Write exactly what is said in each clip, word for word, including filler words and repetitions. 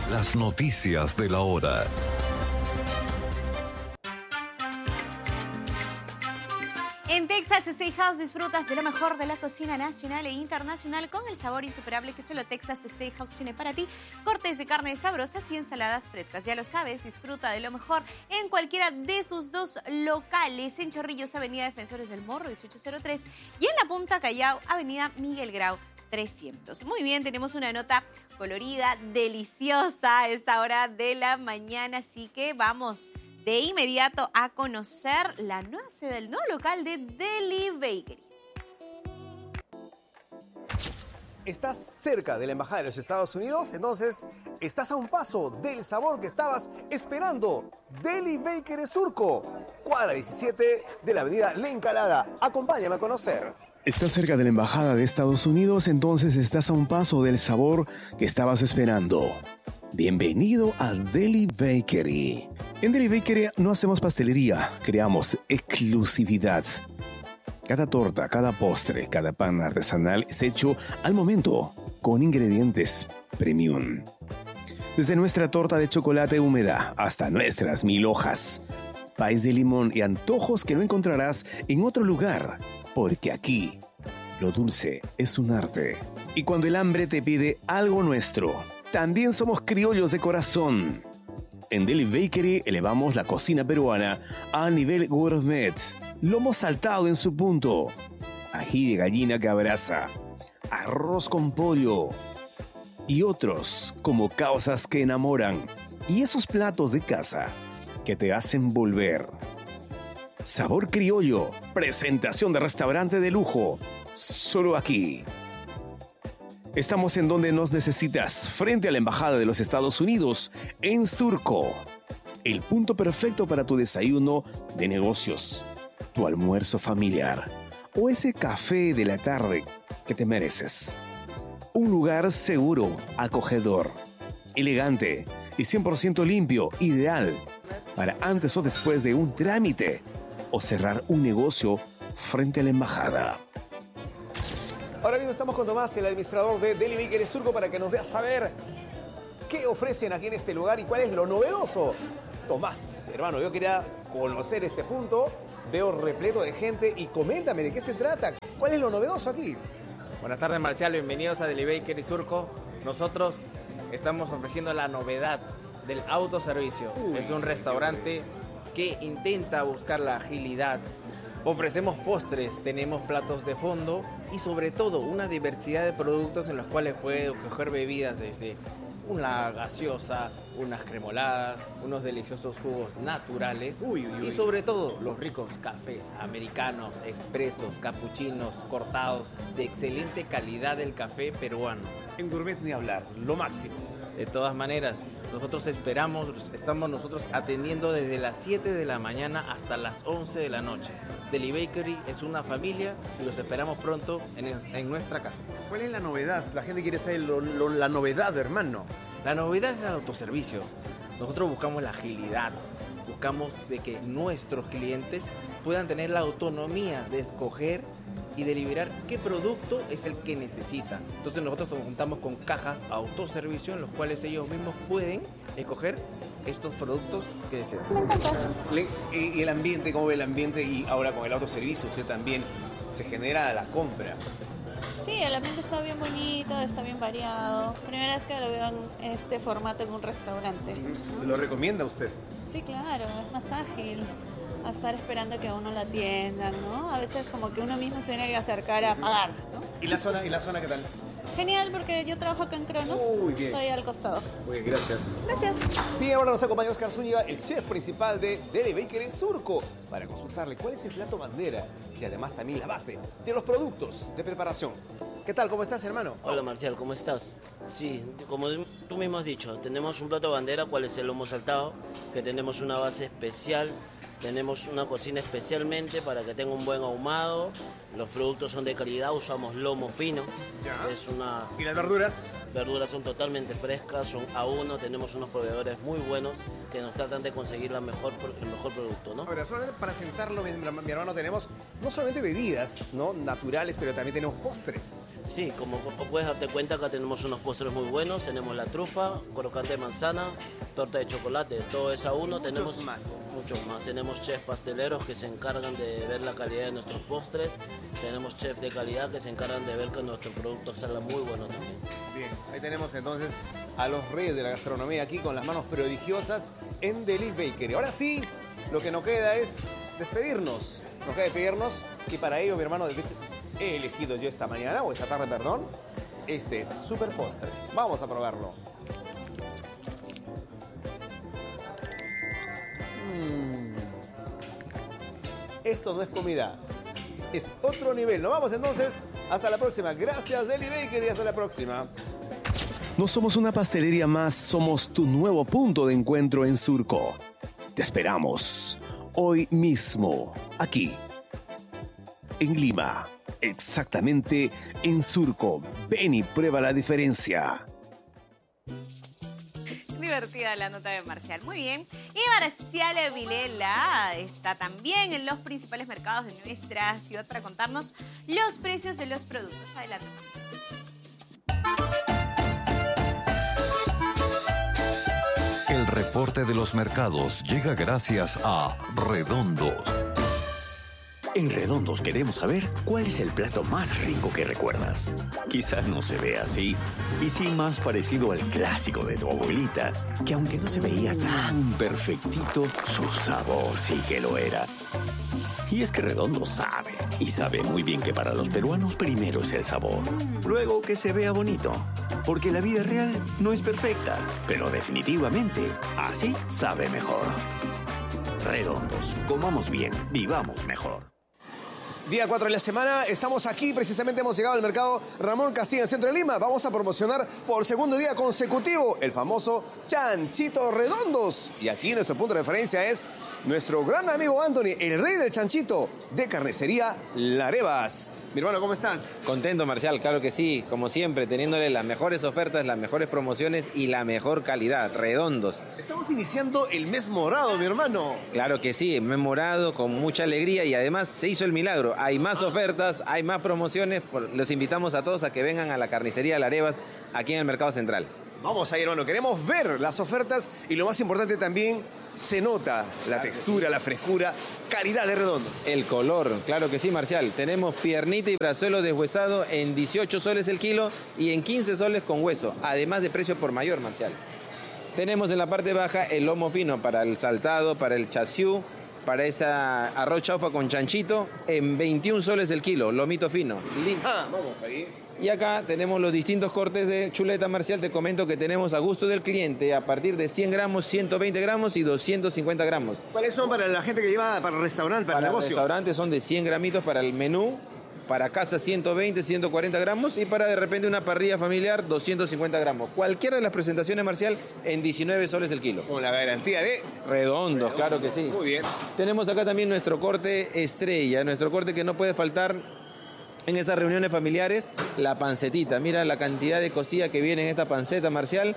Las noticias de la hora. En Texas Steakhouse disfrutas de lo mejor de la cocina nacional e internacional con el sabor insuperable que solo Texas Steakhouse tiene para ti. Cortes de carne sabrosas y ensaladas frescas. Ya lo sabes, disfruta de lo mejor en cualquiera de sus dos locales. En Chorrillos, Avenida Defensores del Morro, dieciocho cero tres. Y en La Punta, Callao, Avenida Miguel Grau, trescientos. Muy bien, tenemos una nota colorida, deliciosa a esta hora de la mañana. Así que vamos de inmediato a conocer la nueva sede del nuevo local de Deli Bakery. Estás cerca de la Embajada de los Estados Unidos, entonces estás a un paso del sabor que estabas esperando. Deli Bakery Surco, cuadra diecisiete de la avenida La Encalada. Acompáñame a conocer. Estás cerca de la Embajada de Estados Unidos, entonces estás a un paso del sabor que estabas esperando. Bienvenido a Deli Bakery. En Deli Bakery no hacemos pastelería, creamos exclusividad. Cada torta, cada postre, cada pan artesanal es hecho al momento con ingredientes premium. Desde nuestra torta de chocolate húmeda hasta nuestras mil hojas, país de limón y antojos que no encontrarás en otro lugar, porque aquí lo dulce es un arte. Y cuando el hambre te pide algo nuestro, también somos criollos de corazón. En Deli Bakery elevamos la cocina peruana a nivel gourmet. Lomo saltado en su punto, ají de gallina que abraza, arroz con pollo y otros como causas que enamoran y esos platos de casa que te hacen volver. Sabor criollo, presentación de restaurante de lujo, solo aquí. Estamos en donde nos necesitas, frente a la Embajada de los Estados Unidos, en Surco. El punto perfecto para tu desayuno de negocios, tu almuerzo familiar o ese café de la tarde que te mereces. Un lugar seguro, acogedor, elegante y cien por ciento limpio, ideal para antes o después de un trámite o cerrar un negocio frente a la embajada. Ahora mismo estamos con Tomás, el administrador de Deli Bakery Surco, para que nos dé a saber qué ofrecen aquí en este lugar y cuál es lo novedoso. Tomás, hermano, yo quería conocer este punto, veo repleto de gente y coméntame de qué se trata, cuál es lo novedoso aquí. Buenas tardes, Marcial, bienvenidos a Deli Bakery Surco. Nosotros estamos ofreciendo la novedad del autoservicio. Uy, es un restaurante que intenta buscar la agilidad. Ofrecemos postres, tenemos platos de fondo y sobre todo una diversidad de productos en los cuales puede coger bebidas desde una gaseosa, unas cremoladas, unos deliciosos jugos naturales uy, uy, uy. y sobre todo los ricos cafés americanos, expresos, capuchinos, cortados, de excelente calidad del café peruano. En gourmet ni hablar, lo máximo. De todas maneras, nosotros esperamos, estamos nosotros atendiendo desde las siete de la mañana hasta las once de la noche. Deli Bakery es una familia y los esperamos pronto en, en nuestra casa. ¿Cuál es la novedad? La gente quiere saber lo, lo, la novedad, hermano. La novedad es el autoservicio. Nosotros buscamos la agilidad, buscamos de que nuestros clientes puedan tener la autonomía de escoger y deliberar qué producto es el que necesitan. Entonces nosotros contamos con cajas autoservicio en los cuales ellos mismos pueden escoger estos productos que desean. Me encanta. Y el ambiente, ¿cómo ve el ambiente? Y ahora con el autoservicio usted también se genera la compra. Sí, el ambiente está bien bonito, está bien variado. Primera vez que lo veo en este formato en un restaurante. ¿Lo recomienda usted? Sí, claro, es más ágil a estar esperando que a uno la atiendan, ¿no? A veces como que uno mismo se tiene que acercar a pagar, ¿no? ¿Y la zona, y la zona qué tal? Genial, porque yo trabajo acá en Cronos. Uy, bien. Estoy al costado. Muy bien, gracias. Gracias. Bien, ahora nos acompaña Oscar Zúñiga, el chef principal de Deli Bakery Surco, para consultarle cuál es el plato bandera y además también la base de los productos de preparación. ¿Qué tal? ¿Cómo estás, hermano? Hola, Marcial, ¿cómo estás? Sí, como tú mismo has dicho, tenemos un plato bandera, cuál es el lomo saltado, que tenemos una base especial, tenemos una cocina especialmente para que tenga un buen ahumado Los productos son de calidad, usamos lomo fino. Ya. Es una... ¿Y las verduras? Verduras son totalmente frescas, son a uno, tenemos unos proveedores muy buenos que nos tratan de conseguir la mejor, el mejor producto, ¿no? Ahora, solamente para sentarlo, mi, mi hermano, tenemos no solamente bebidas, ¿no? Naturales, pero también tenemos postres. Sí, como puedes darte cuenta, acá tenemos unos postres muy buenos, tenemos la trufa, crocante de manzana, torta de chocolate, todo es a uno. Muchos tenemos más. Muchos más, tenemos chefs pasteleros que se encargan de ver la calidad de nuestros postres, tenemos chefs de calidad que se encargan de ver que nuestros productos salgan muy buenos también. Bien, ahí tenemos entonces a los reyes de la gastronomía aquí con las manos prodigiosas en Deli Bakery. Ahora sí, lo que nos queda es despedirnos. Nos queda despedirnos y para ello, mi hermano, he elegido yo esta mañana, o esta tarde, perdón, este super postre. Vamos a probarlo. Mm. Esto no es comida, es otro nivel. Nos vamos entonces, hasta la próxima. Gracias, Deli Bakery, hasta la próxima. No somos una pastelería más, somos tu nuevo punto de encuentro en Surco. Te esperamos hoy mismo, aquí, en Lima, exactamente en Surco. Ven y prueba la diferencia. Divertida la nota de Marcial. Muy bien. Y Marcial Vilela está también en los principales mercados de nuestra ciudad para contarnos los precios de los productos. Adelante. El reporte de los mercados llega gracias a Redondos. En Redondos queremos saber cuál es el plato más rico que recuerdas. Quizás no se ve así, y sí más parecido al clásico de tu abuelita, que aunque no se veía tan perfectito, su sabor sí que lo era. Y es que Redondo sabe, y sabe muy bien que para los peruanos primero es el sabor, luego que se vea bonito, porque la vida real no es perfecta, pero definitivamente así sabe mejor. Redondos, comamos bien, vivamos mejor. Día cuatro de la semana, estamos aquí, precisamente hemos llegado al mercado Ramón Castilla, en el centro de Lima. Vamos a promocionar por segundo día consecutivo el famoso Chanchito Redondos. Y aquí nuestro punto de referencia es nuestro gran amigo Anthony, el rey del chanchito de Carnicería Larevas. Mi hermano, ¿cómo estás? Contento, Marcial, claro que sí, como siempre, teniéndole las mejores ofertas, las mejores promociones y la mejor calidad, Redondos. Estamos iniciando el mes morado, mi hermano. Claro que sí, mes morado, con mucha alegría y además se hizo el milagro. Hay más ofertas, hay más promociones, los invitamos a todos a que vengan a la Carnicería Larevas, aquí en el Mercado Central. Vamos ahí, hermano, queremos ver las ofertas y lo más importante también, se nota la textura, la frescura, calidad de Redondos. El color, claro que sí, Marcial. Tenemos piernita y brazuelo deshuesado en dieciocho soles el kilo y en quince soles con hueso, además de precio por mayor, Marcial. Tenemos en la parte baja el lomo fino para el saltado, para el chasiú, para esa arroz chaufa con chanchito en veintiún soles el kilo, lomito fino. Ah, vamos ahí. Y acá tenemos los distintos cortes de chuleta, Marcial. Te comento que tenemos a gusto del cliente a partir de cien gramos, ciento veinte gramos y doscientos cincuenta gramos. ¿Cuáles son para la gente que lleva para el restaurante, para, para el negocio? Para el restaurante son de cien gramitos para el menú, para casa ciento veinte, ciento cuarenta gramos y para de repente una parrilla familiar doscientos cincuenta gramos. Cualquiera de las presentaciones, Marcial, en diecinueve soles el kilo. Con la garantía de... Redondos, claro que sí. Muy bien. Tenemos acá también nuestro corte estrella, nuestro corte que no puede faltar en estas reuniones familiares, la pancetita. Mira la cantidad de costilla que viene en esta panceta, Marcial.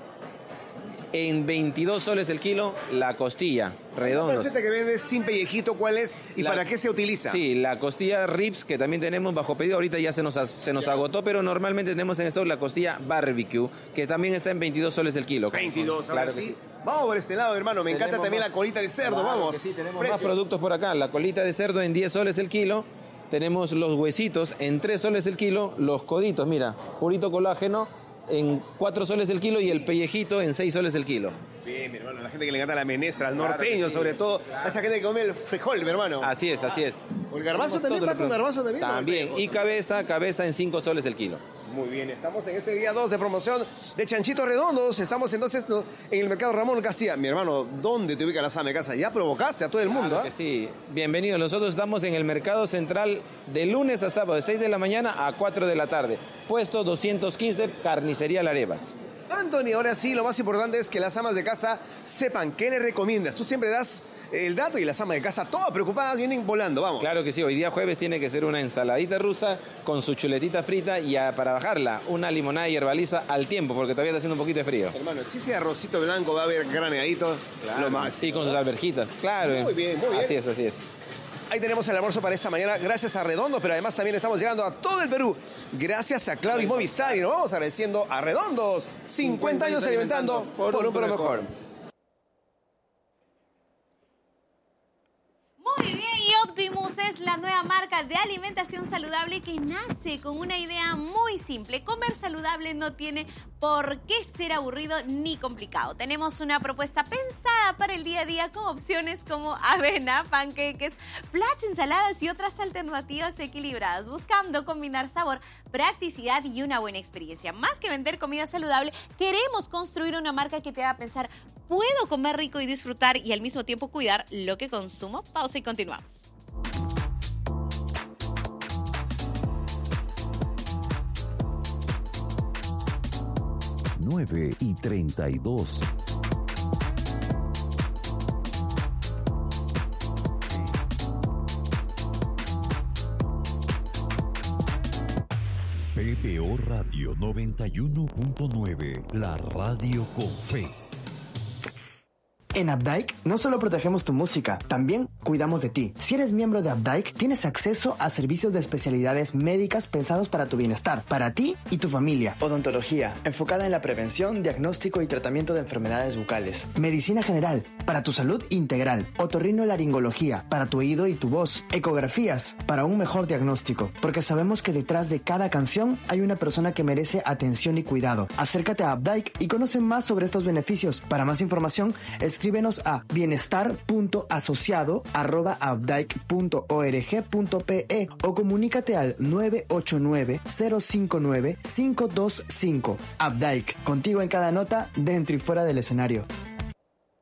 En veintidós soles el kilo, la costilla, redondos. La panceta que vende sin pellejito, ¿cuál es y La- para qué se utiliza? Sí, la costilla ribs, que también tenemos bajo pedido, ahorita ya se nos, se nos agotó, pero normalmente tenemos en stock la costilla barbecue, que también está en veintidós soles el kilo. veintidós, ahora Claro que sí. sí. Vamos por este lado, hermano. Me encanta Tenemos también más- la colita de cerdo, Claro vamos. que sí, tenemos Precios. más productos por acá. La colita de cerdo en diez soles el kilo. Tenemos los huesitos en tres soles el kilo. Los coditos, mira, purito colágeno en cuatro soles el kilo y el pellejito en seis soles el kilo. Bien, mi hermano. La gente que le encanta la menestra, al Claro norteño que sí. sobre todo. A esa gente que come el frijol, mi hermano. Así es, así es. ¿O el garbanzo Tenemos también? todo ¿Va lo con que- garbanzo también? También. Y cabeza, cabeza en cinco soles el kilo. Muy bien, estamos en este día dos de promoción de Chanchitos Redondos. Estamos entonces no, en el mercado Ramón Castilla. Mi hermano, ¿dónde te ubica la Same Casa? Ya provocaste a todo el mundo, Claro ¿ah? que sí. Bienvenidos. Nosotros estamos en el Mercado Central de lunes a sábado, de seis de la mañana a cuatro de la tarde. Puesto doscientos quince, Carnicería Larevas. Anthony, ahora sí, lo más importante es que las amas de casa sepan qué le recomiendas. Tú siempre das el dato y las amas de casa, todas preocupadas, vienen volando, vamos. Claro que sí, hoy día jueves tiene que ser una ensaladita rusa con su chuletita frita y a, para bajarla, una limonada y herbaliza al tiempo, porque todavía está haciendo un poquito de frío. Hermano, si ese arrocito blanco va a haber graneadito, Claro, lo más. sí, con sus alberjitas, claro. Muy bien, muy bien. Así es, así es. Ahí tenemos el almuerzo para esta mañana, gracias a Redondo, pero además también estamos llegando a todo el Perú, gracias a Claro y Movistar, y nos vamos agradeciendo a Redondos, cincuenta años alimentando por un Perú mejor. Muy bien, y Optimus es la nueva marca de alimentación saludable que nace con una idea muy simple. Comer saludable no tiene por qué ser aburrido ni complicado. Tenemos una propuesta pensada para el día a día con opciones como avena, panqueques, flats, ensaladas y otras alternativas equilibradas, buscando combinar sabor, practicidad y una buena experiencia. Más que vender comida saludable, queremos construir una marca que te haga pensar: ¿puedo comer rico y disfrutar y al mismo tiempo cuidar lo que consumo? Pausa y continuamos. nueve y treinta y dos. P P O Radio noventa y uno punto nueve, la radio con fe. En Updike no solo protegemos tu música, también cuidamos de ti. Si eres miembro de Updike, tienes acceso a servicios de especialidades médicas pensados para tu bienestar, para ti y tu familia. Odontología, enfocada en la prevención, diagnóstico y tratamiento de enfermedades bucales. Medicina general, para tu salud integral. Otorrinolaringología, para tu oído y tu voz. Ecografías, para un mejor diagnóstico. Porque sabemos que detrás de cada canción hay una persona que merece atención y cuidado. Acércate a Updike y conoce más sobre estos beneficios. Para más información, escribe Escríbenos a bienestar punto asociado arroba updike punto org punto pe o comunícate al nueve ocho nueve, cero cinco nueve, cinco dos cinco. Updike, contigo en cada nota, dentro y fuera del escenario.